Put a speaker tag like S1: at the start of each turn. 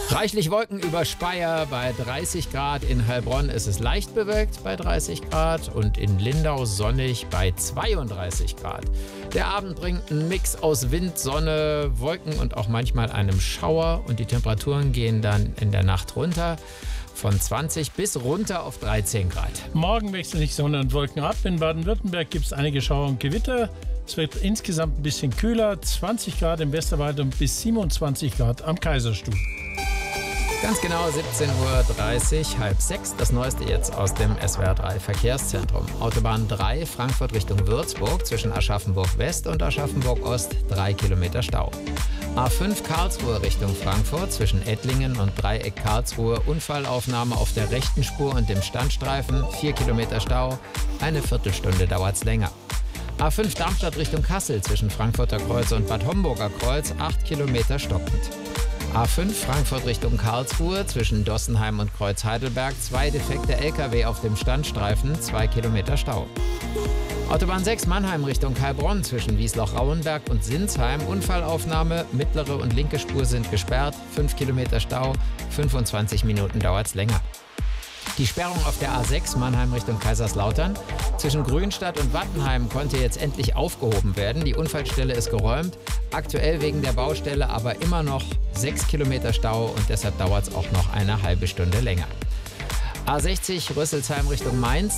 S1: Reichlich Wolken über Speyer bei 30 Grad. In Heilbronn ist es leicht bewölkt bei 30 Grad und in Lindau sonnig bei 32 Grad. Der Abend bringt einen Mix aus Wind, Sonne, Wolken und auch manchmal einem Schauer. Und die Temperaturen gehen dann in der Nacht runter von 20 bis runter auf 13 Grad.
S2: Morgen wechseln sich Sonne und Wolken ab. In Baden-Württemberg gibt es einige Schauer und Gewitter. Es wird insgesamt ein bisschen kühler, 20 Grad im Westerwald und bis 27 Grad am Kaiserstuhl.
S1: Ganz genau 17:30 Uhr, halb sechs. Das Neueste jetzt aus dem SWR 3 Verkehrszentrum. Autobahn 3, Frankfurt Richtung Würzburg, zwischen Aschaffenburg West und Aschaffenburg Ost, 3 Kilometer Stau. A5 Karlsruhe Richtung Frankfurt, zwischen Ettlingen und Dreieck Karlsruhe, Unfallaufnahme auf der rechten Spur und dem Standstreifen, 4 Kilometer Stau, eine Viertelstunde dauert's länger. A5 Darmstadt Richtung Kassel, zwischen Frankfurter Kreuz und Bad Homburger Kreuz, 8 Kilometer stockend. A5 Frankfurt Richtung Karlsruhe, zwischen Dossenheim und Kreuz Heidelberg, 2 defekte Lkw auf dem Standstreifen, 2 Kilometer Stau. Autobahn 6 Mannheim Richtung Heilbronn, zwischen Wiesloch-Rauenberg und Sinsheim, Unfallaufnahme, mittlere und linke Spur sind gesperrt, 5 Kilometer Stau, 25 Minuten dauert's länger. Die Sperrung auf der A6 Mannheim Richtung Kaiserslautern zwischen Grünstadt und Wattenheim konnte jetzt endlich aufgehoben werden. Die Unfallstelle ist geräumt. Aktuell wegen der Baustelle aber immer noch 6 Kilometer Stau und deshalb dauert es auch noch eine halbe Stunde länger. A60 Rüsselsheim Richtung Mainz